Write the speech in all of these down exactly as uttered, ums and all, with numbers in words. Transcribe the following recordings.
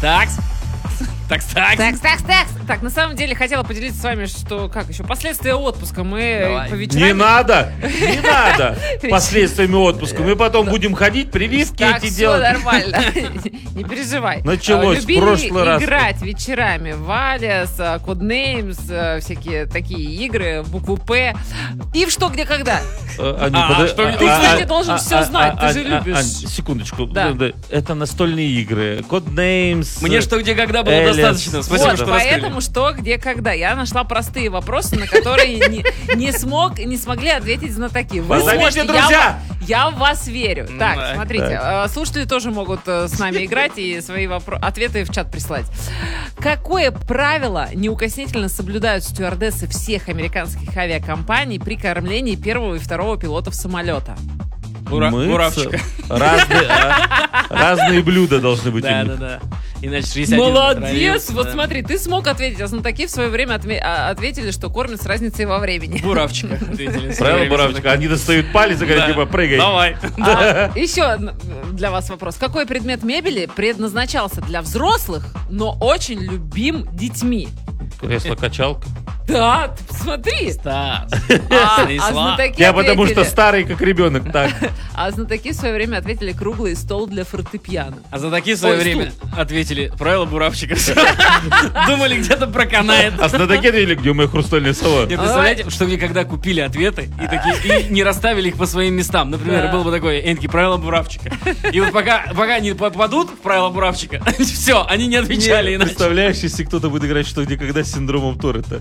Такс. Такс, такс. Такс, такс, такс. Так, на самом деле, хотела поделиться с вами, что, как еще, последствия отпуска. Мы Давай. по вечерам... Не надо, не надо последствиями отпуска. Мы потом будем ходить, прививки Так, эти все делать. нормально. Не переживай. Началось А, в любили прошлый раз. играть вечерами в Alias, Codenames, всякие такие игры, букву П. И в «Что, где, когда». Э, Ань, А, подо- что- а, ты, а, кстати, а, должен а, всё а, знать, ты а, же а, любишь. Ань, секундочку. Да. Да, Это настольные игры. Codenames. Мне что, где, когда было Alias. достаточно. Спасибо, Вот, что поэтому раскрыли. «Что, где, когда». Я нашла простые вопросы, на которые не, не смог, не смогли ответить знатоки. Вы Позовите, сможете, друзья! Я, я в вас верю. Ну, Так, да. смотрите, Так. э, слушатели тоже могут э, с нами играть и свои вопро- ответы в чат прислать. Какое правило неукоснительно соблюдают стюардессы всех американских авиакомпаний при кормлении первого и второго пилотов самолета? Бура- Мыться. Буравчика. Разные, а, разные блюда должны быть у Да, них. да, да. Иначе шестьдесят один Молодец! отравился, Вот да. смотри, ты смог ответить, а знатоки в свое время отме- а, ответили, что кормят с разницей во времени. Буравчика. ответили. Правильно, Буравчика? Они достают палец и говорят, Да. типа, прыгай. Давай. А, еще н- для вас вопрос. Какой предмет мебели предназначался для взрослых, но очень любим детьми? Кресло-качалка. Да, ты посмотри. Стас. А, а Снесла. знатоки Я потому что ответили- старый, как ребенок. Так. А знатоки в свое время ответили круглый стол для фортепиано. А за такие в свое Ой, время ответили правила Буравчика. Думали, где-то проканает. А знатоки ответили, где мои хрустальные сова? Не представляете, что мне когда купили ответы и такие и не расставили их по своим местам. Например, Да. было бы такое, Энки, правила Буравчика. И вот пока, пока они попадут в правила Буравчика, все, они не отвечали Не, иначе. Представляешь, если кто-то будет играть «Что, где, когда» с синдромом Торетта?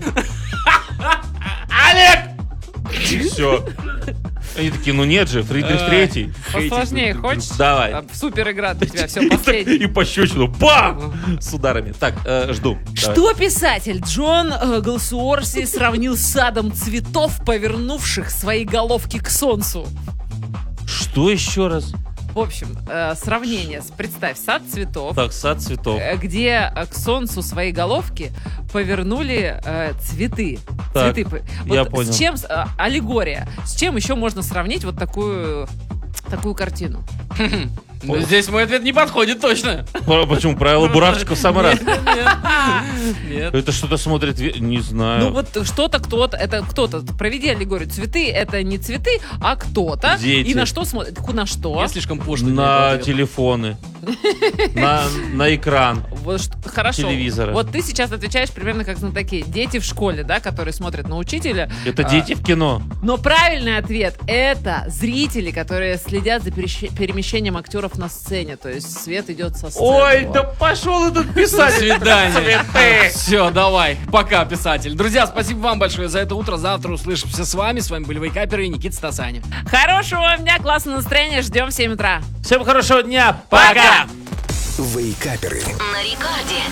Олег! Все. Они такие, ну нет же, Фридрих Ай. Третий. Посложнее хочешь? Давай. Там Супер игра для тебя, все И так- последний. И пощечину. Бам! С ударами. Так, э, жду. Давай. Что писатель Джон э, Голсуорси сравнил с садом цветов, повернувших свои головки к солнцу? Что еще раз? В общем, э, сравнение. с- Представь, сад цветов, Так, сад цветов. э, где э, к солнцу свои головки повернули э, цветы. Так, Цветы. я Вот понял. С чем, с- э, аллегория, с чем еще можно сравнить вот такую, такую картину? Ну, здесь мой ответ не подходит точно. Про- Почему? Правило Буравчика в самый раз. Нет. Это что-то смотрит... ве- Не знаю. Ну вот что-то, кто-то, это кто-то, проведи аллегорию. Цветы — это не цветы, а кто-то. Дети. И на что смотрит? На что? Я слишком пошлый. для На этого. телефоны. На, на экран. Вот что- хорошо. Телевизора. Вот ты сейчас отвечаешь примерно как знатоки. Дети в школе, да, которые смотрят на учителя. Это А, дети в кино. Но правильный ответ — это зрители, которые следят за перещ- перемещением актеров на сцене. То есть свет идет со сцены. Ой, Вот. да пошел этот До писатель. свидания. Цветы. Все, давай. Пока, писатель. Друзья, спасибо вам большое за это утро. Завтра услышимся с вами. С вами были Вейкаперы и Никита Стасаня. Хорошего вам дня, классного настроения. Ждем в семь утра. Всем хорошего дня. Пока. Вейкаперы. На рекорде.